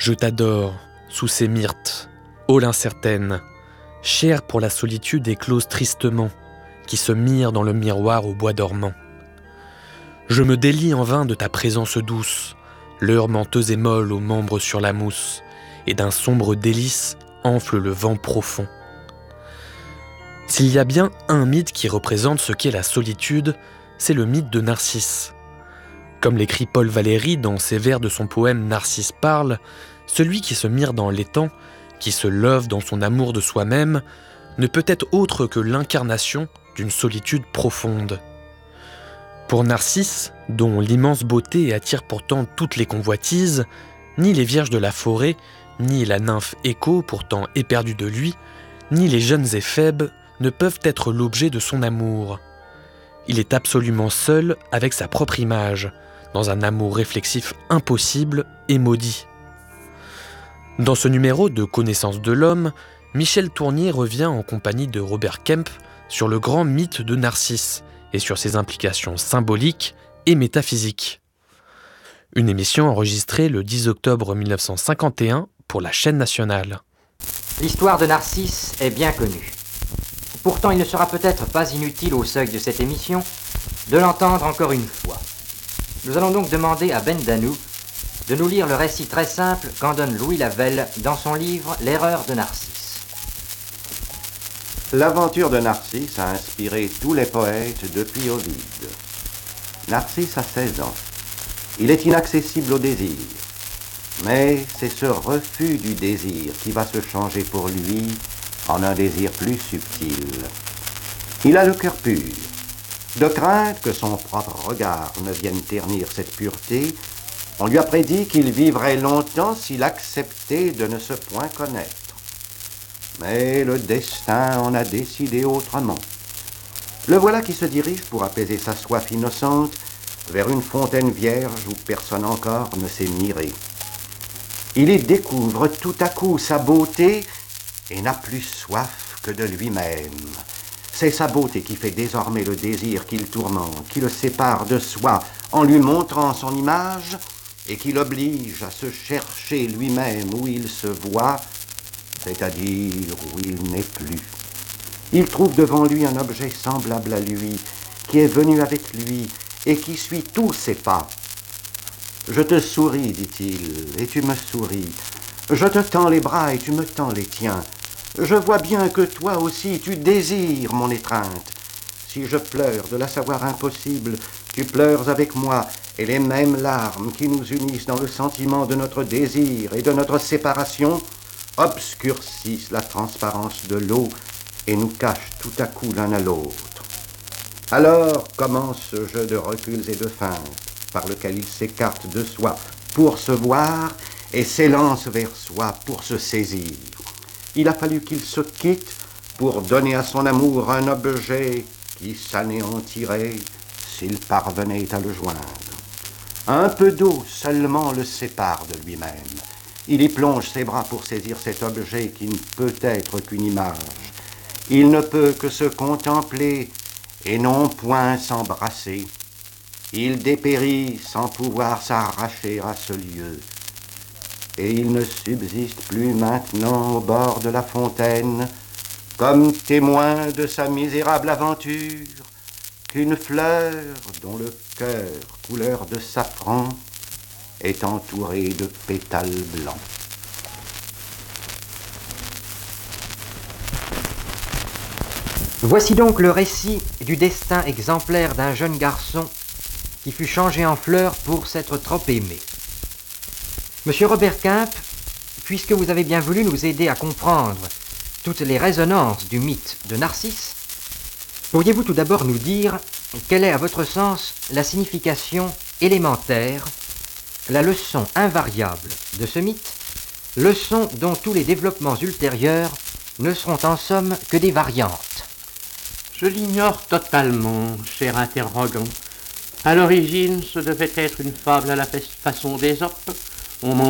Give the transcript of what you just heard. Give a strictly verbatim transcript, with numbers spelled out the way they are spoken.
Je t'adore, sous ces myrtes, ô l'incertaine, chère pour la solitude éclose tristement, qui se mire dans le miroir au bois dormant. Je me délie en vain de ta présence douce, l'heure menteuse et molle aux membres sur la mousse, et d'un sombre délice enfle le vent profond. S'il y a bien un mythe qui représente ce qu'est la solitude, c'est le mythe de Narcisse. Comme l'écrit Paul Valéry dans ses vers de son poème « Narcisse parle », celui qui se mire dans l'étang, qui se love dans son amour de soi-même, ne peut être autre que l'incarnation d'une solitude profonde. Pour Narcisse, dont l'immense beauté attire pourtant toutes les convoitises, ni les vierges de la forêt, ni la nymphe Écho, pourtant éperdue de lui, ni les jeunes éphèbes ne peuvent être l'objet de son amour. Il est absolument seul avec sa propre image, dans un amour réflexif impossible et maudit. Dans ce numéro de Connaissance de l'homme, Michel Tournier revient en compagnie de Robert Kemp sur le grand mythe de Narcisse et sur ses implications symboliques et métaphysiques. Une émission enregistrée le dix octobre mille neuf cent cinquante et un pour la chaîne nationale. L'histoire de Narcisse est bien connue. Pourtant, il ne sera peut-être pas inutile au seuil de cette émission de l'entendre encore une fois. Nous allons donc demander à Ben Danou de nous lire le récit très simple qu'en donne Louis Lavelle dans son livre « L'erreur de Narcisse ». L'aventure de Narcisse a inspiré tous les poètes depuis Ovide. Narcisse a seize ans. Il est inaccessible au désir. Mais c'est ce refus du désir qui va se changer pour lui en un désir plus subtil. Il a le cœur pur. De crainte que son propre regard ne vienne ternir cette pureté, on lui a prédit qu'il vivrait longtemps s'il acceptait de ne se point connaître. Mais le destin en a décidé autrement. Le voilà qui se dirige pour apaiser sa soif innocente vers une fontaine vierge où personne encore ne s'est miré. Il y découvre tout à coup sa beauté et n'a plus soif que de lui-même. C'est sa beauté qui fait désormais le désir qui le tourmente, qui le sépare de soi en lui montrant son image et qui l'oblige à se chercher lui-même où il se voit, c'est-à-dire où il n'est plus. Il trouve devant lui un objet semblable à lui, qui est venu avec lui et qui suit tous ses pas. « Je te souris, dit-il, et tu me souris. Je te tends les bras et tu me tends les tiens. Je vois bien que toi aussi tu désires mon étreinte. Si je pleure de la savoir impossible, tu pleures avec moi, et les mêmes larmes qui nous unissent dans le sentiment de notre désir et de notre séparation obscurcissent la transparence de l'eau et nous cachent tout à coup l'un à l'autre. Alors commence ce jeu de reculs et de feintes par lequel il s'écarte de soi pour se voir et s'élance vers soi pour se saisir. Il a fallu qu'il se quitte pour donner à son amour un objet qui s'anéantirait s'il parvenait à le joindre. Un peu d'eau seulement le sépare de lui-même. Il y plonge ses bras pour saisir cet objet qui ne peut être qu'une image. Il ne peut que se contempler et non point s'embrasser. Il dépérit sans pouvoir s'arracher à ce lieu. Et il ne subsiste plus maintenant au bord de la fontaine, comme témoin de sa misérable aventure, qu'une fleur dont le cœur, couleur de safran, est entourée de pétales blancs. Voici donc le récit du destin exemplaire d'un jeune garçon qui fut changé en fleur pour s'être trop aimé. Monsieur Robert Kemp, puisque vous avez bien voulu nous aider à comprendre toutes les résonances du mythe de Narcisse, pourriez-vous tout d'abord nous dire quelle est à votre sens la signification élémentaire, la leçon invariable de ce mythe, leçon dont tous les développements ultérieurs ne seront en somme que des variantes? Je l'ignore totalement, cher interrogant. À l'origine, ce devait être une fable à la façon d'Ésope. On m'en